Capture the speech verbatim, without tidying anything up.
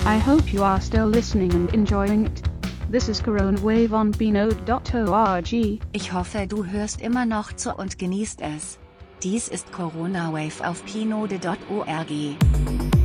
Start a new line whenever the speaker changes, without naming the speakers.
I hope you are still listening and enjoying it. This is Corona Wave on pinode dot org.
Ich hoffe, du hörst immer noch zu und genießt es. Dies ist Corona Wave auf pinode dot org.